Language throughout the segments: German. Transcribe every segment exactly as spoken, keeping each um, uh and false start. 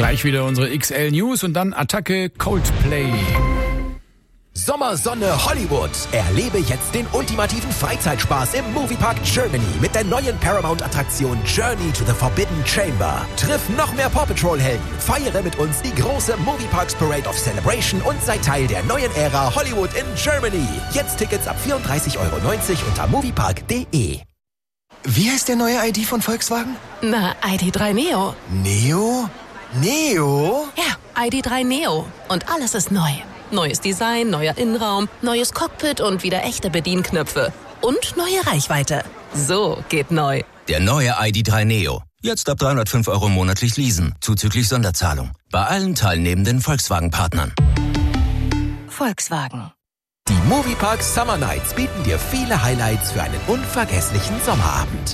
Gleich wieder unsere X L News und dann Attacke Coldplay. Sommersonne Hollywood. Erlebe jetzt den ultimativen Freizeitspaß im Moviepark Germany mit der neuen Paramount-Attraktion Journey to the Forbidden Chamber. Triff noch mehr Paw Patrol-Helden, feiere mit uns die große Movieparks Parade of Celebration und sei Teil der neuen Ära Hollywood in Germany. Jetzt Tickets ab vierunddreißig Euro neunzig unter moviepark punkt de. Wie heißt der neue I D von Volkswagen? Na, I D drei Neo. Neo? Neo? Ja, I D drei Neo. Und alles ist neu. Neues Design, neuer Innenraum, neues Cockpit und wieder echte Bedienknöpfe. Und neue Reichweite. So geht neu. Der neue I D drei Neo. Jetzt ab dreihundertfünf Euro monatlich leasen, zuzüglich Sonderzahlung. Bei allen teilnehmenden Volkswagen-Partnern. Volkswagen. Die Moviepark Summer Nights bieten dir viele Highlights für einen unvergesslichen Sommerabend.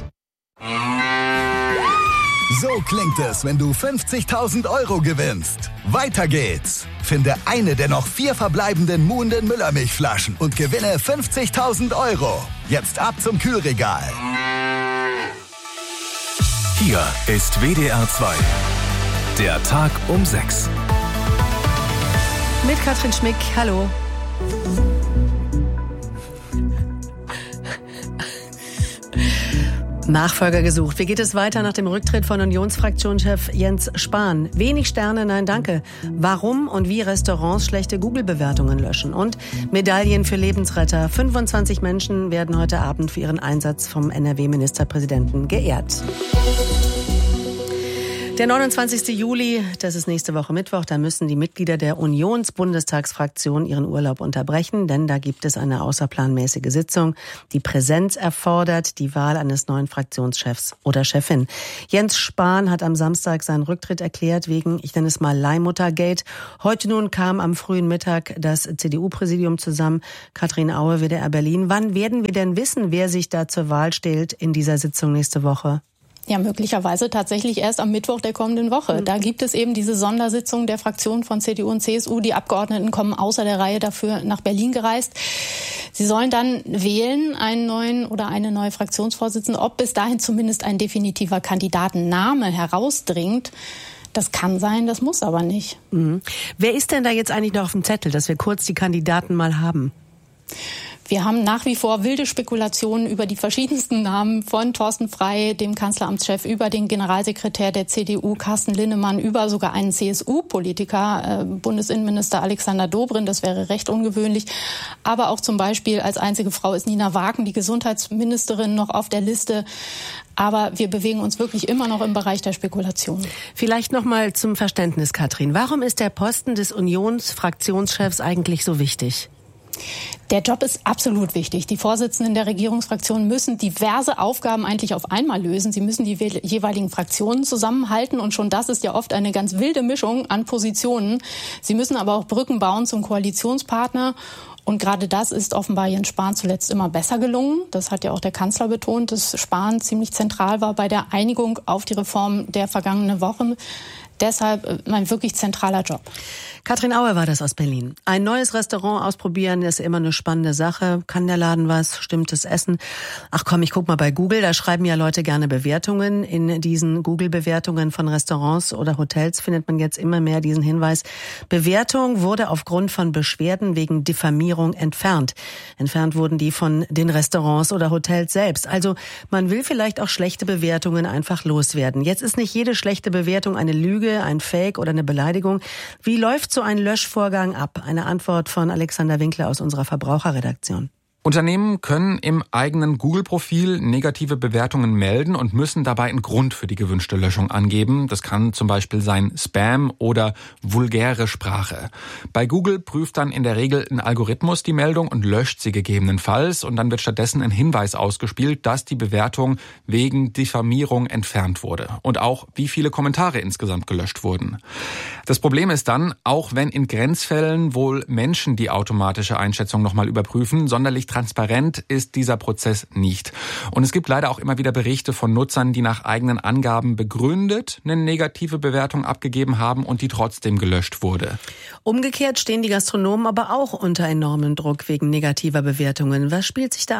So klingt es, wenn du fünfzigtausend Euro gewinnst. Weiter geht's. Finde eine der noch vier verbleibenden muhenden Müllermilchflaschen und gewinne fünfzigtausend Euro. Jetzt ab zum Kühlregal. Hier ist W D R zwei. Der Tag um sechs. Mit Katrin Schmick, hallo. Nachfolger gesucht. Wie geht es weiter nach dem Rücktritt von Unionsfraktionschef Jens Spahn? Wenig Sterne, nein danke. Warum und wie Restaurants schlechte Google-Bewertungen löschen. Und Medaillen für Lebensretter. fünfundzwanzig Menschen werden heute Abend für ihren Einsatz vom N R W-Ministerpräsidenten geehrt. Der neunundzwanzigste Juli, das ist nächste Woche Mittwoch, da müssen die Mitglieder der Unionsbundestagsfraktion ihren Urlaub unterbrechen, denn da gibt es eine außerplanmäßige Sitzung, die Präsenz erfordert, die Wahl eines neuen Fraktionschefs oder Chefin. Jens Spahn hat am Samstag seinen Rücktritt erklärt wegen, ich nenne es mal Leihmuttergate. Heute nun kam am frühen Mittag das C D U-Präsidium zusammen. Katrin Aue, W D R Berlin. Wann werden wir denn wissen, wer sich da zur Wahl stellt in dieser Sitzung nächste Woche? Ja, möglicherweise tatsächlich erst am Mittwoch der kommenden Woche. Da gibt es eben diese Sondersitzung der Fraktionen von C D U und C S U. Die Abgeordneten kommen außer der Reihe dafür nach Berlin gereist. Sie sollen dann wählen, einen neuen oder eine neue Fraktionsvorsitzende. Ob bis dahin zumindest ein definitiver Kandidatenname herausdringt, das kann sein, das muss aber nicht. Mhm. Wer ist denn da jetzt eigentlich noch auf dem Zettel, dass wir kurz die Kandidaten mal haben? Wir haben nach wie vor wilde Spekulationen über die verschiedensten Namen von Thorsten Frey, dem Kanzleramtschef, über den Generalsekretär der C D U, Carsten Linnemann, über sogar einen C S U-Politiker, äh, Bundesinnenminister Alexander Dobrindt. Das wäre recht ungewöhnlich. Aber auch zum Beispiel als einzige Frau ist Nina Wagen, die Gesundheitsministerin, noch auf der Liste. Aber wir bewegen uns wirklich immer noch im Bereich der Spekulation. Vielleicht noch mal zum Verständnis, Katrin. Warum ist der Posten des Unionsfraktionschefs eigentlich so wichtig? Der Job ist absolut wichtig. Die Vorsitzenden der Regierungsfraktionen müssen diverse Aufgaben eigentlich auf einmal lösen. Sie müssen die jeweiligen Fraktionen zusammenhalten und schon das ist ja oft eine ganz wilde Mischung an Positionen. Sie müssen aber auch Brücken bauen zum Koalitionspartner. Und gerade das ist offenbar Jens Spahn zuletzt immer besser gelungen. Das hat ja auch der Kanzler betont, dass Spahn ziemlich zentral war bei der Einigung auf die Reform der vergangenen Woche. Deshalb mein wirklich zentraler Job. Katrin Aue war das aus Berlin. Ein neues Restaurant ausprobieren ist immer eine spannende Sache. Kann der Laden was? Stimmt das Essen? Ach komm, ich guck mal bei Google. Da schreiben ja Leute gerne Bewertungen. In diesen Google-Bewertungen von Restaurants oder Hotels findet man jetzt immer mehr diesen Hinweis. Bewertung wurde aufgrund von Beschwerden wegen Diffamierung entfernt. Entfernt wurden die von den Restaurants oder Hotels selbst. Also man will vielleicht auch schlechte Bewertungen einfach loswerden. Jetzt ist nicht jede schlechte Bewertung eine Lüge, ein Fake oder eine Beleidigung. Wie läuft so ein Löschvorgang ab? Eine Antwort von Alexander Winkler aus unserer Verbraucherredaktion. Unternehmen können im eigenen Google-Profil negative Bewertungen melden und müssen dabei einen Grund für die gewünschte Löschung angeben. Das kann zum Beispiel sein Spam oder vulgäre Sprache. Bei Google prüft dann in der Regel ein Algorithmus die Meldung und löscht sie gegebenenfalls. Und dann wird stattdessen ein Hinweis ausgespielt, dass die Bewertung wegen Diffamierung entfernt wurde. Und auch, wie viele Kommentare insgesamt gelöscht wurden. Das Problem ist dann, auch wenn in Grenzfällen wohl Menschen die automatische Einschätzung nochmal überprüfen, sonderlich transparent ist dieser Prozess nicht. Und es gibt leider auch immer wieder Berichte von Nutzern, die nach eigenen Angaben begründet eine negative Bewertung abgegeben haben und die trotzdem gelöscht wurde. Umgekehrt stehen die Gastronomen aber auch unter enormem Druck wegen negativer Bewertungen. Was spielt sich da ab?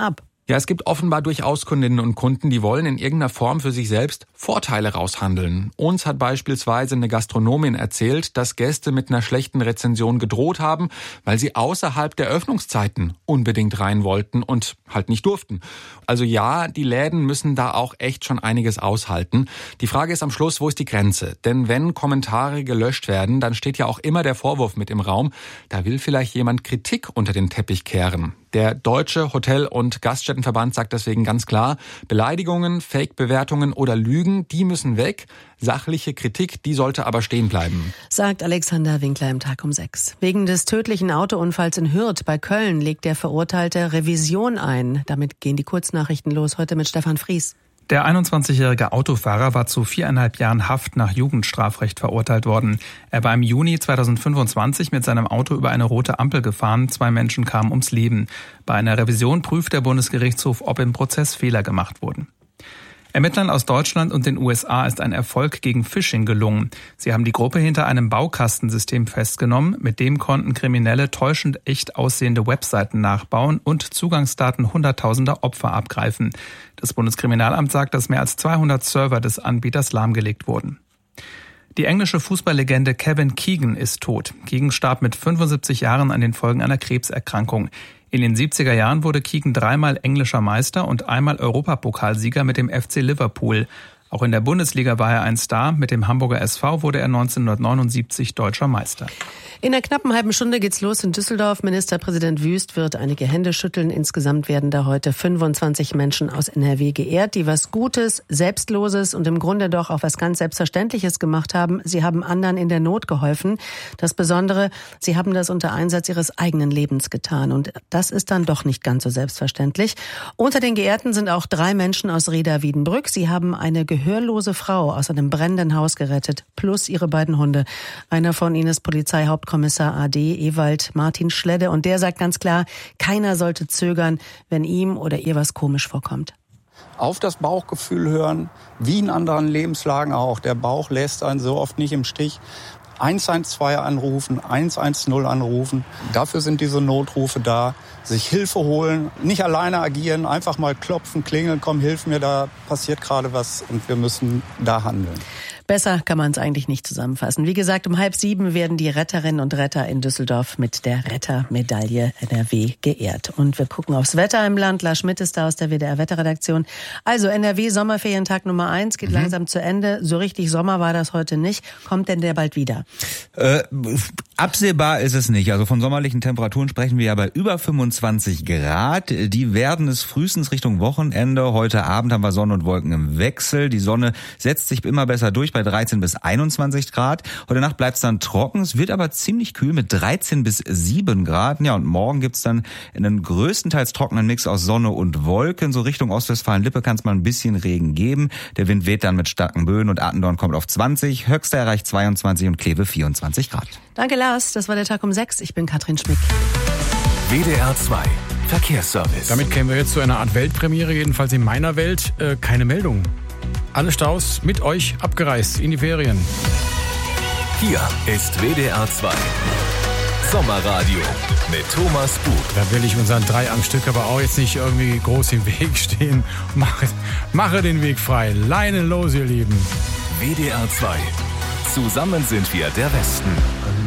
Ja, es gibt offenbar durchaus Kundinnen und Kunden, die wollen in irgendeiner Form für sich selbst Vorteile raushandeln. Uns hat beispielsweise eine Gastronomin erzählt, dass Gäste mit einer schlechten Rezension gedroht haben, weil sie außerhalb der Öffnungszeiten unbedingt rein wollten und halt nicht durften. Also ja, die Läden müssen da auch echt schon einiges aushalten. Die Frage ist am Schluss, wo ist die Grenze? Denn wenn Kommentare gelöscht werden, dann steht ja auch immer der Vorwurf mit im Raum, da will vielleicht jemand Kritik unter den Teppich kehren. Der Deutsche Hotel- und Gaststättenverband sagt deswegen ganz klar, Beleidigungen, Fake-Bewertungen oder Lügen, die müssen weg. Sachliche Kritik, die sollte aber stehen bleiben. Sagt Alexander Winkler im Tag um sechs. Wegen des tödlichen Autounfalls in Hürth bei Köln legt der Verurteilte Revision ein. Damit gehen die Kurznachrichten los, heute mit Stefan Fries. Der einundzwanzigjährige Autofahrer war zu viereinhalb Jahren Haft nach Jugendstrafrecht verurteilt worden. Er war im Juni zweitausendfünfundzwanzig mit seinem Auto über eine rote Ampel gefahren. Zwei Menschen kamen ums Leben. Bei einer Revision prüft der Bundesgerichtshof, ob im Prozess Fehler gemacht wurden. Ermittlern aus Deutschland und den U S A ist ein Erfolg gegen Phishing gelungen. Sie haben die Gruppe hinter einem Baukastensystem festgenommen. Mit dem konnten Kriminelle täuschend echt aussehende Webseiten nachbauen und Zugangsdaten hunderttausender Opfer abgreifen. Das Bundeskriminalamt sagt, dass mehr als zweihundert Server des Anbieters lahmgelegt wurden. Die englische Fußballlegende Kevin Keegan ist tot. Keegan starb mit fünfundsiebzig Jahren an den Folgen einer Krebserkrankung. In den siebziger Jahren wurde Keegan dreimal englischer Meister und einmal Europapokalsieger mit dem F C Liverpool. Auch in der Bundesliga war er ein Star. Mit dem Hamburger S V wurde er neunzehnhundertneunundsiebzig deutscher Meister. In einer knappen halben Stunde geht's los in Düsseldorf. Ministerpräsident Wüst wird einige Hände schütteln. Insgesamt werden da heute fünfundzwanzig Menschen aus N R W geehrt, die was Gutes, Selbstloses und im Grunde doch auch was ganz Selbstverständliches gemacht haben. Sie haben anderen in der Not geholfen. Das Besondere, sie haben das unter Einsatz ihres eigenen Lebens getan. Und das ist dann doch nicht ganz so selbstverständlich. Unter den Geehrten sind auch drei Menschen aus Reda-Wiedenbrück. Sie haben eine gehörlose Frau aus einem brennenden Haus gerettet, plus ihre beiden Hunde. Einer von ihnen ist Polizeihauptkommissar A D Ewald Martin Schledde und der sagt ganz klar, keiner sollte zögern, wenn ihm oder ihr was komisch vorkommt. Auf das Bauchgefühl hören, wie in anderen Lebenslagen auch. Der Bauch lässt einen so oft nicht im Stich. eins eins zwei anrufen, eins eins null anrufen. Dafür sind diese Notrufe da. Sich Hilfe holen, nicht alleine agieren, einfach mal klopfen, klingeln, komm, hilf mir, da passiert gerade was und wir müssen da handeln. Besser kann man es eigentlich nicht zusammenfassen. Wie gesagt, um halb sieben werden die Retterinnen und Retter in Düsseldorf mit der Rettermedaille N R W geehrt. Und wir gucken aufs Wetter im Land. Lars Schmidt ist da aus der W D R-Wetterredaktion. Also N R W Sommerferientag Nummer eins geht mhm. langsam zu Ende. So richtig Sommer war das heute nicht. Kommt denn der bald wieder? Äh, absehbar ist es nicht. Also von sommerlichen Temperaturen sprechen wir ja bei über fünfundzwanzig Grad. Die werden es frühestens Richtung Wochenende. Heute Abend haben wir Sonne und Wolken im Wechsel. Die Sonne setzt sich immer besser durch bei dreizehn bis einundzwanzig Grad. Heute Nacht bleibt es dann trocken. Es wird aber ziemlich kühl mit dreizehn bis sieben Grad. Ja, und morgen gibt's dann einen größtenteils trockenen Mix aus Sonne und Wolken. So Richtung Ostwestfalen-Lippe kann es mal ein bisschen Regen geben. Der Wind weht dann mit starken Böen und Attendorn kommt auf zwanzig. Höchster erreicht zweiundzwanzig und Kleve vierundzwanzig Grad. Danke, Lars. Das war der Tag um sechs. Ich bin Katrin Schmick. W D R zwei Verkehrsservice. Damit kämen wir jetzt zu einer Art Weltpremiere, jedenfalls in meiner Welt. Äh, keine Meldung. Alle Staus mit euch abgereist in die Ferien. Hier ist W D R zwei Sommerradio mit Thomas Buch. Da will ich unseren drei am Stück aber auch jetzt nicht irgendwie groß im Weg stehen. Mache, mache den Weg frei. Leinen los, ihr Lieben. W D R zwei. Zusammen sind wir der Westen.